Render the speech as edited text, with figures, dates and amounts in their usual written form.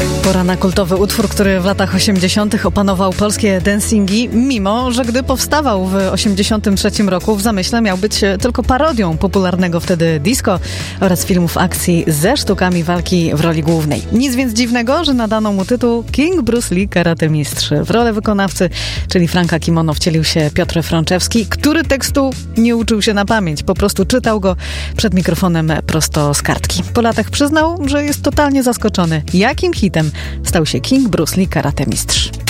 Pora na kultowy utwór, który w latach 80. opanował polskie dancingi, mimo że gdy powstawał w 83 roku w zamyśle miał być tylko parodią popularnego wtedy disco oraz filmów akcji ze sztukami walki w roli głównej. Nic więc dziwnego, że nadano mu tytuł King Bruce Lee Karate Mistrz. W rolę wykonawcy, czyli Franka Kimono, wcielił się Piotr Frączewski, który tekstu nie uczył się na pamięć, po prostu czytał go przed mikrofonem prosto z kartki. Po latach przyznał, że jest totalnie zaskoczony, jakim hitem stał się King Bruce Lee Karate Mistrz.